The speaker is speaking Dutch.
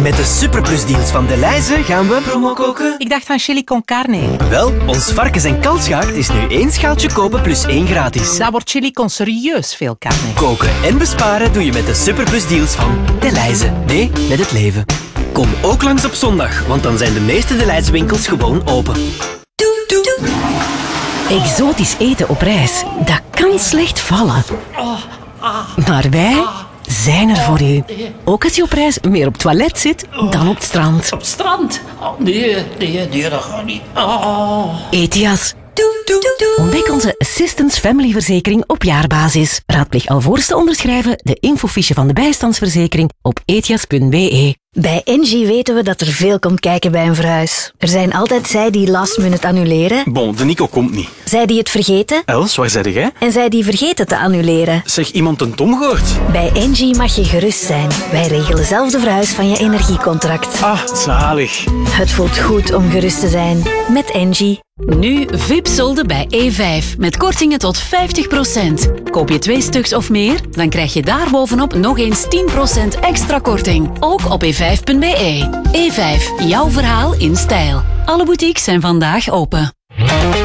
Met de superplusdeals van Delhaize gaan we promo koken. Ik dacht aan chili con carne. Wel, ons varkens- en kalfsgaard is nu 1 schaaltje kopen plus 1 gratis. Dat wordt chili con serieus veel carne. Koken en besparen doe je met de superplusdeals van Delhaize. Nee, met het leven. Kom ook langs op zondag, want dan zijn de meeste Delhaize winkels gewoon open. Exotisch eten op reis, dat kan slecht vallen. Maar wij zijn er voor u. Ook als je op reis meer op het toilet zit dan op het strand. Op het strand? Oh, nee, dat gaat niet. ETIAS. Ontdek onze Assistance Family verzekering op jaarbasis. Raadpleeg alvorens te onderschrijven de infofiche van de bijstandsverzekering op etias.be. Bij Engie weten we dat er veel komt kijken bij een verhuis. Er zijn altijd zij die last minute annuleren. Bon, de Nico komt niet. Zij die het vergeten. Els, waar zei jij? En zij die vergeten te annuleren. Zeg, iemand een Tom gehoord? Bij Engie mag je gerust zijn. Wij regelen zelf de verhuis van je energiecontract. Ah, zalig. Het voelt goed om gerust te zijn. Met Engie. Nu VIP-solden bij E5 met kortingen tot 50%. Koop je 2 stuks of meer, dan krijg je daarbovenop nog eens 10% extra korting. Ook op e5.be. E5, jouw verhaal in stijl. Alle boutiques zijn vandaag open.